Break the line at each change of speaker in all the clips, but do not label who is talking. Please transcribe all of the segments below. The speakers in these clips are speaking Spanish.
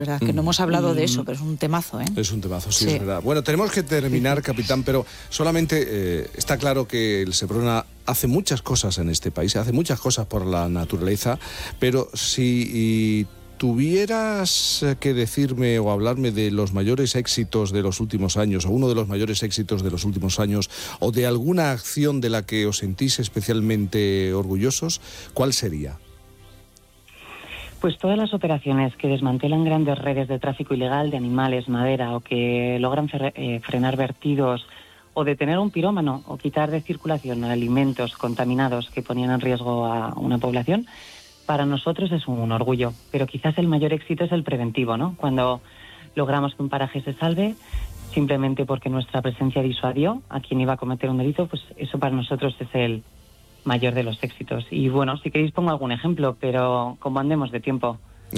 verdad que no hemos hablado de eso, pero es un temazo, ¿eh?
Es un temazo, sí, es verdad. Bueno, tenemos que terminar, capitán, pero solamente está claro que el Seprona hace muchas cosas en este país, hace muchas cosas por la naturaleza, pero si tuvieras que decirme o hablarme de los mayores éxitos de los últimos años, o uno de los mayores éxitos de los últimos años, o de alguna acción de la que os sentís especialmente orgullosos, ¿cuál sería?
Pues todas las operaciones que desmantelan grandes redes de tráfico ilegal de animales, madera, o que logran frenar vertidos, o detener a un pirómano, o quitar de circulación alimentos contaminados que ponían en riesgo a una población, para nosotros es un orgullo. Pero quizás el mayor éxito es el preventivo, ¿no? Cuando logramos que un paraje se salve, simplemente porque nuestra presencia disuadió a quien iba a cometer un delito, pues eso para nosotros es el mayor de los éxitos. Y bueno, si queréis pongo algún ejemplo, pero como andemos de tiempo.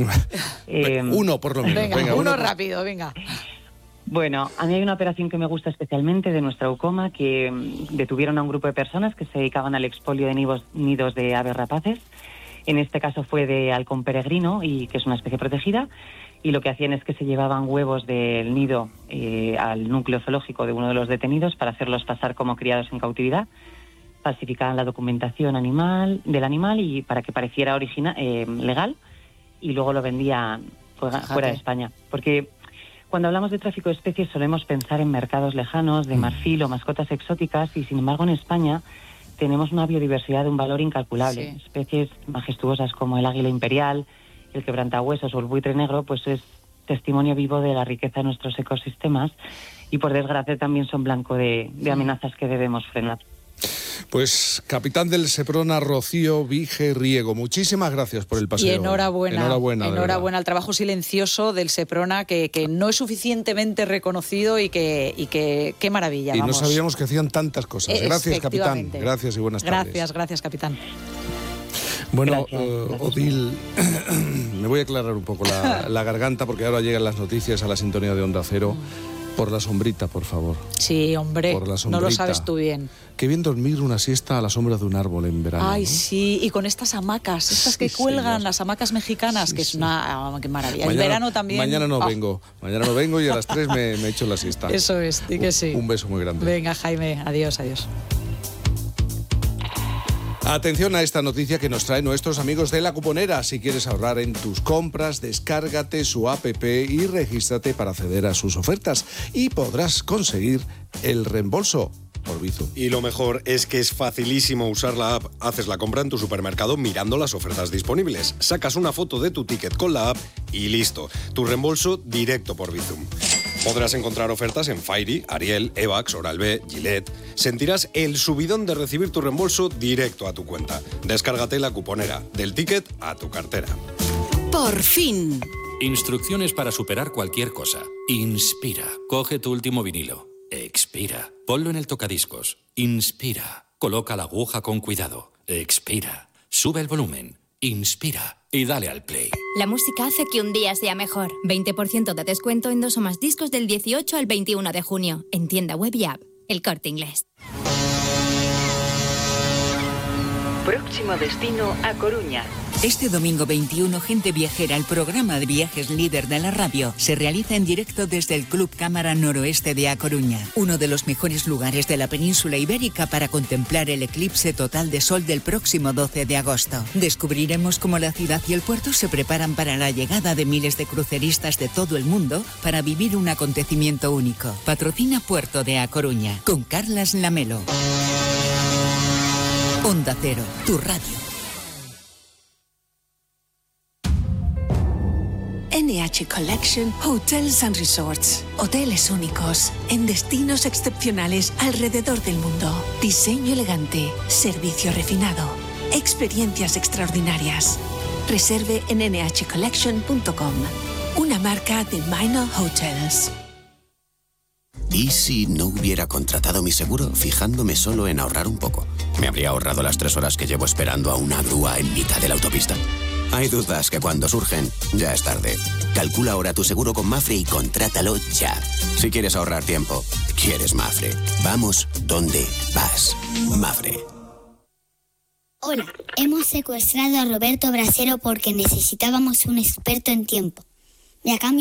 Uno por lo menos.
Venga, uno rápido, venga.
Bueno, a mí hay una operación que me gusta especialmente de nuestra UCOMA, que detuvieron a un grupo de personas que se dedicaban al expolio de nidos de aves rapaces. En este caso fue de halcón peregrino, y que es una especie protegida, y lo que hacían es que se llevaban huevos del nido al núcleo zoológico de uno de los detenidos para hacerlos pasar como criados en cautividad. Falsificaban la documentación del animal y para que pareciera legal, y luego lo vendían fuera de España. Porque cuando hablamos de tráfico de especies solemos pensar en mercados lejanos de marfil o mascotas exóticas, y sin embargo en España tenemos una biodiversidad de un valor incalculable. Sí. Especies majestuosas como el águila imperial, el quebrantahuesos o el buitre negro, pues es testimonio vivo de la riqueza de nuestros ecosistemas, y por desgracia también son blanco de amenazas que debemos frenar.
Pues capitán del Seprona, Rocío Vige Riego, muchísimas gracias por el paseo.
Y enhorabuena al trabajo silencioso del Seprona, que no es suficientemente reconocido y que qué maravilla.
Y no sabíamos que hacían tantas cosas. Gracias, capitán. Gracias y buenas tardes.
Gracias, capitán.
Bueno, gracias. Odil, me voy a aclarar un poco la garganta, porque ahora llegan las noticias a la sintonía de Onda Cero. Por la sombrita, por favor.
Sí, hombre, no lo sabes tú bien.
Qué bien dormir una siesta a la sombra de un árbol en verano.
Ay, ¿no?
Sí,
y con estas hamacas, estas que cuelgan, señor. Las hamacas mexicanas, que es una qué maravilla. El verano también.
Mañana no vengo y a las 3 me echo la siesta.
Eso es, di que sí.
Un beso muy grande.
Venga, Jaime, adiós.
Atención a esta noticia que nos traen nuestros amigos de La Cuponera. Si quieres ahorrar en tus compras, descárgate su app y regístrate para acceder a sus ofertas, y podrás conseguir el reembolso por Bizum.
Y lo mejor es que es facilísimo usar la app. Haces la compra en tu supermercado mirando las ofertas disponibles. Sacas una foto de tu ticket con la app y listo. Tu reembolso directo por Bizum. Podrás encontrar ofertas en Fairy, Ariel, Evax, Oral-B, Gillette. Sentirás el subidón de recibir tu reembolso directo a tu cuenta. Descárgate La Cuponera, del ticket a tu cartera.
¡Por fin!
Instrucciones para superar cualquier cosa. Inspira. Coge tu último vinilo. Expira. Ponlo en el tocadiscos. Inspira. Coloca la aguja con cuidado. Expira. Sube el volumen. Inspira y dale al play.
La música hace que un día sea mejor. 20% de descuento en 2 o más discos del 18 al 21 de junio. En tienda web y app. El Corte Inglés.
Próximo destino a Coruña.
Este domingo 21, Gente Viajera, el programa de viajes líder de la radio, se realiza en directo desde el Club Cámara Noroeste de A Coruña, uno de los mejores lugares de la península ibérica para contemplar el eclipse total de sol del próximo 12 de agosto. Descubriremos cómo la ciudad y el puerto se preparan para la llegada de miles de cruceristas de todo el mundo para vivir un acontecimiento único. Patrocina Puerto de A Coruña, con Carlas Lamelo. Onda Cero, tu radio.
NH Collection Hotels and Resorts. Hoteles únicos, en destinos excepcionales alrededor del mundo. Diseño elegante, servicio refinado, experiencias extraordinarias. Reserve en nhcollection.com. Una marca de Minor Hotels.
¿Y si no hubiera contratado mi seguro fijándome solo en ahorrar un poco? ¿Me habría ahorrado las 3 horas que llevo esperando a una grúa en mitad de la autopista? Hay dudas que cuando surgen, ya es tarde. Calcula ahora tu seguro con Mafre y contrátalo ya. Si quieres ahorrar tiempo, quieres Mafre. Vamos donde vas. Mafre.
Hola, hemos secuestrado a Roberto Brasero porque necesitábamos un experto en tiempo. Y a cambio